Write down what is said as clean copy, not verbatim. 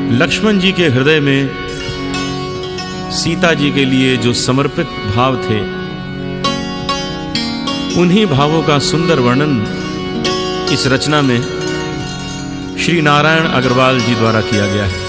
लक्ष्मण जी के हृदय में सीता जी के लिए जो समर्पित भाव थे, उन्हीं भावों का सुंदर वर्णन इस रचना में श्री नारायण अग्रवाल जी द्वारा किया गया है।